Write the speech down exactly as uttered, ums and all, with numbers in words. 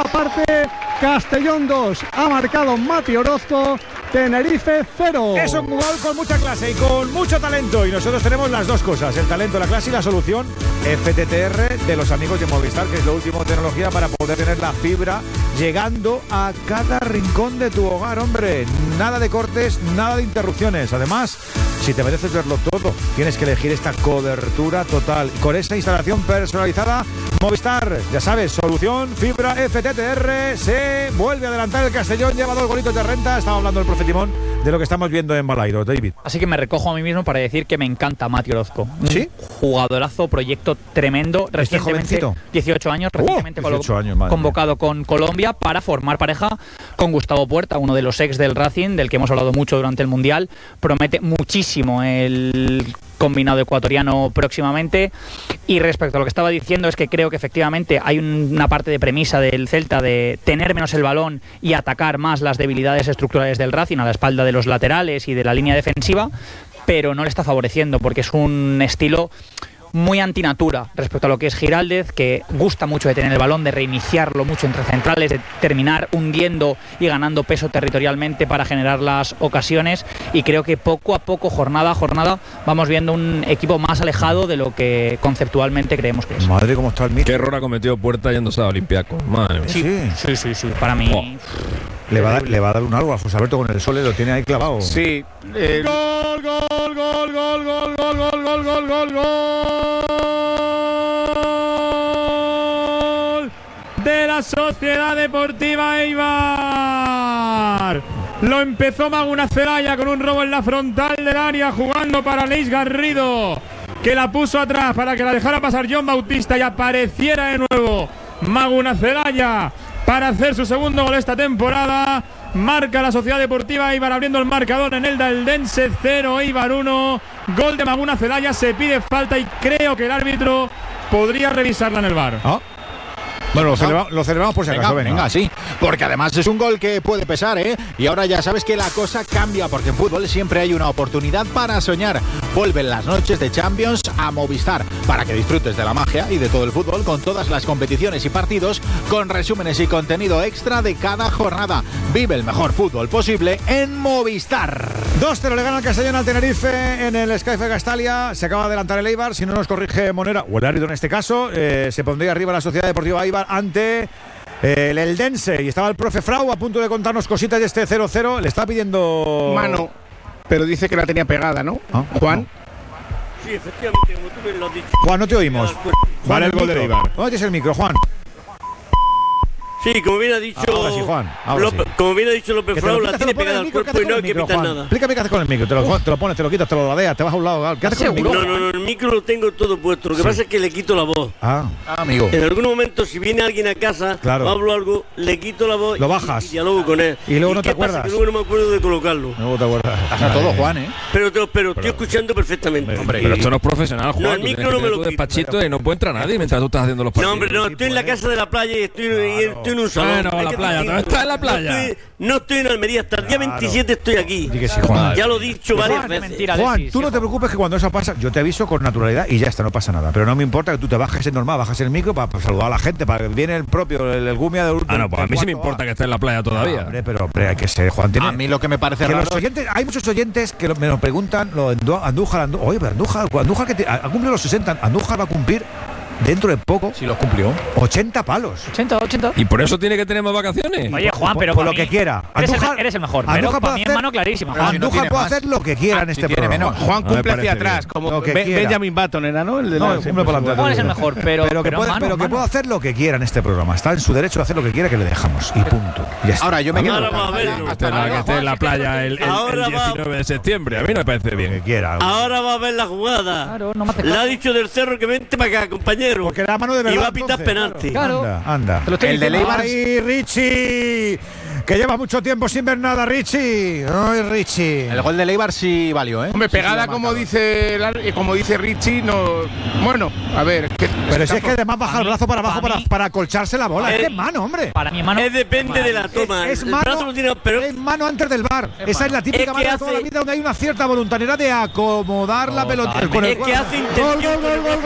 parte, Castellón dos, ha marcado Mati Orozco, Tenerife cero. Es un gol con mucha clase y con mucho talento, y nosotros tenemos las dos cosas, el talento, la clase y la solución F T T R de los amigos de Movistar, que es lo último de tecnología para poder tener la fibra llegando a cada rincón de tu hogar, hombre. Nada de cortes, nada de interrupciones. Además, si te mereces verlo todo, tienes que elegir esta cobertura total. Con esta instalación personalizada, Movistar, ya sabes, solución fibra F T T R. Se vuelve a adelantar el Castellón, lleva dos golitos de renta. Estamos hablando del profe Timón de lo que estamos viendo en Balaídos, David. Así que me recojo a mí mismo para decir que me encanta Mati Orozco. ¿Sí? Un jugadorazo, proyecto tremendo. Este jovencito. dieciocho años, recientemente oh, dieciocho años, madre convocado mía. con Colombia para formar pareja con Gustavo Puerta, uno de los ex del Racing, del que hemos hablado mucho durante el Mundial. Promete muchísimo el combinado ecuatoriano próximamente. Y respecto a lo que estaba diciendo, es que creo que efectivamente hay una parte de premisa del Celta de tener menos el balón y atacar más las debilidades estructurales del Racing a la espalda de los laterales y de la línea defensiva, pero no le está favoreciendo porque es un estilo muy antinatura respecto a lo que es Giraldez, que gusta mucho de tener el balón, de reiniciarlo mucho entre centrales, de terminar hundiendo y ganando peso territorialmente para generar las ocasiones, y creo que poco a poco, jornada a jornada, vamos viendo un equipo más alejado de lo que conceptualmente creemos que es. Madre, cómo está el mío. Qué error ha cometido Puerta yéndose a Olympiacos. Madre mía. Sí, sí, sí, sí. Para mí oh. le, va a dar, le va a dar un algo a José Alberto con el Sole, lo tiene ahí clavado. Sí. El... Gol, gol, gol, gol, gol, gol, gol, gol, gol, gol, gol de la Sociedad Deportiva Eibar. Lo empezó Maguna Celaya con un robo en la frontal del área, jugando para Leis Garrido, que la puso atrás para que la dejara pasar John Bautista y apareciera de nuevo Maguna Celaya para hacer su segundo gol esta temporada. Marca la Sociedad Deportiva Eibar abriendo el marcador en el Eldense cero, Eibar uno. Gol de Maguna Celaya, se pide falta y creo que el árbitro podría revisarla en el V A R. ¿Ah? Bueno, lo, celebra, lo celebramos por si acaso. Venga, venga, sí. Porque además es un gol que puede pesar, ¿eh? Y ahora ya sabes que la cosa cambia, porque en fútbol siempre hay una oportunidad para soñar. Vuelven las noches de Champions a Movistar, para que disfrutes de la magia y de todo el fútbol con todas las competiciones y partidos, con resúmenes y contenido extra de cada jornada. Vive el mejor fútbol posible en Movistar. dos cero le gana el Castellón al Tenerife en el Sky Fe Castalia. Se acaba de adelantar el Eibar, si no nos corrige Monera, o el árbitro en este caso, eh, se pondría arriba la Sociedad Deportiva Eibar ante eh, el Eldense, y estaba el profe Frau a punto de contarnos cositas de este cero cero. Le está pidiendo mano, pero dice que la tenía pegada, ¿no? ¿Ah? Juan. No. Sí, efectivamente, como tú me lo has dicho. Juan, no te oímos. Juan, el gol de Eibar. ¿Dónde tienes el micro, Juan? Sí, como bien ha dicho ahora sí, Juan, ahora López, sí. como bien ha dicho López Frau, la tiene pegada al cuerpo y no hay que quitar nada. Explícame qué haces con el micro. Te lo, te lo pones, te lo quitas, te lo ladeas, te vas a un lado. ¿Qué haces con el micro? No, no, no, el micro lo tengo todo puesto. Lo que sí. pasa es que le quito la voz. Ah, ah amigo. En algún momento, si viene alguien a casa, claro. hablo algo, le quito la voz. Lo bajas. Y, y dialogo con él. Y luego ¿Y no te acuerdas. Pasa? Que luego no me acuerdo de colocarlo. No te acuerdas. Pasa todo, Juan, ¿eh? Pero, te, pero estoy escuchando perfectamente. Hombre, pero esto no es profesional, Juan. No, el micro no me lo quito. Despachito y no puede entrar nadie mientras tú estás haciendo los partidos. No, hombre, no, estoy en la casa de la playa y estoy, claro. y estoy en un salón. Bueno, la playa, ¿no estás en la playa? No estoy, no estoy en Almería, hasta el día claro. veintisiete estoy aquí. Sí que sí, Juan. Ya lo he dicho Juan, varias veces. Mentira, Juan, Alexis, tú no sí, te preocupes, que cuando eso pasa, yo te aviso con naturalidad y ya está, no pasa nada. Pero no me importa que tú te bajes, es normal, bajas el micro para, para saludar a la gente, para que viene el propio, el, el Gumia de Ah, no, pues a mí sí me importa que esté en la playa todavía. No, hombre, pero hombre, hay que ser, Juan. Tiene, a mí lo que me parece que raro. Los oyentes, hay muchos oyentes que me lo preguntan, lo Andújar, Andújar, oye, pero Andújar, Andújar que te, ha cumplido los sesenta, Andújar va a cumplir dentro de poco. Si los cumplió. ochenta palos. ochenta, ochenta. ¿Y por eso tiene que tener más vacaciones? Oye, Juan, pero por, por lo mí, que quiera. Eres, Andújar, el, eres el mejor. Andújar pero para mí hacer, es mano clarísima. Andújar si no puede más. hacer lo que quiera ah, en este si programa. Menos. Juan no cumple hacia atrás, bien. como Be quiera. Benjamin Button era, ¿no? El de no, la cumple por la Juan es el mejor, pero, pero que, pero, puede, mano, pero que mano. puede hacer lo que quiera en este programa. Está en su derecho de hacer lo que quiera, que le dejamos. Y punto. Ya está. Ahora yo me quedo. Ahora va a verlo. Que esté, la, que esté en la playa el, el, el diecinueve de septiembre. A mí no me parece bien. Lo que quiera. Ahora va a ver la jugada. Claro, no me hace Le caso. ha dicho del Cerro que vente para acá, compañero. Porque la mano de verdad. Y va a pitar entonces, penalti. Claro. Anda, anda. Te lo estoy El de diciendo. Eibar. ¡Ay, Richie! Que lleva mucho tiempo sin ver nada, Richie. ¡Ay, Richie! El gol de Eibar sí valió, ¿eh? Hombre, sí, pegada sí, como dice como dice Richie, no. Bueno, a ver. Que, Pero si es que además baja para el brazo mí, para abajo para para, mí, para acolcharse la bola. eh, Es que es mano, hombre. Para mí, mano. Es depende de la toma. Es el mano, brazo lo tiene, pero es mano antes del bar. Es Esa mano. es la típica Es que mano de toda hace- la vida, donde hay una cierta voluntariedad de acomodar la pelota. Totalmente. Con el Es que hace gol, intención gol, gol, con el gol, brazo